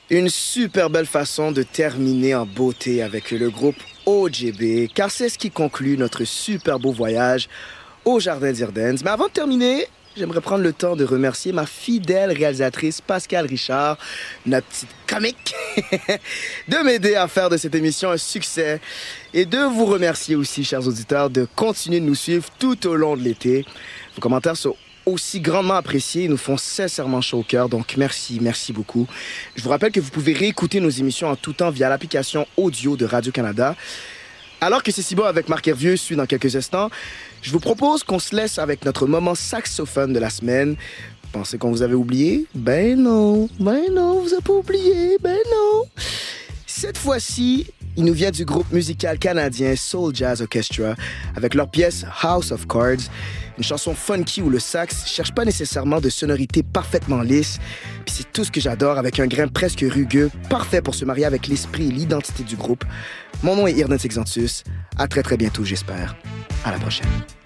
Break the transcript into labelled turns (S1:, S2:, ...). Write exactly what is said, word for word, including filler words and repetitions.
S1: Une super belle façon de terminer en beauté avec le groupe O J B, car c'est ce qui conclut notre super beau voyage au Jardin d'Irdennes. Mais avant de terminer, j'aimerais prendre le temps de remercier ma fidèle réalisatrice Pascal Richard, notre petite comique, de m'aider à faire de cette émission un succès et de vous remercier aussi, chers auditeurs, de continuer de nous suivre tout au long de l'été. Vos commentaires sont aussi grandement appréciés et nous font sincèrement chaud au cœur. Donc, merci, merci beaucoup. Je vous rappelle que vous pouvez réécouter nos émissions en tout temps via l'application audio de Radio-Canada. Alors que C'est si beau avec Marc Hervieux suit dans quelques instants, je vous propose qu'on se laisse avec notre moment saxophone de la semaine. Pensez qu'on vous avait oublié? Ben non, ben non, vous avez pas oublié, ben non. Cette fois-ci, il nous vient du groupe musical canadien Soul Jazz Orchestra avec leur pièce House of Cards, une chanson funky où le sax cherche pas nécessairement de sonorité parfaitement lisse. Puis c'est tout ce que j'adore avec un grain presque rugueux, parfait pour se marier avec l'esprit et l'identité du groupe. Mon nom est Irden Sexantus. À très très bientôt, j'espère. À la prochaine.